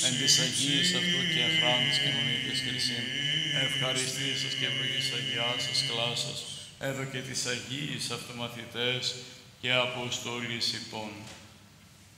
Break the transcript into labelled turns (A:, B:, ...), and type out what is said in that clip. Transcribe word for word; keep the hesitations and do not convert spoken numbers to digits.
A: εν της Αγίας αυτού και αχράντης και μονήτης Χριστίν, ευχαριστήσας και ευλογής Αγιάς σας κλάσσας, έδωκε τις Αγίης αυτομαθητές και Αποστόλης υπών.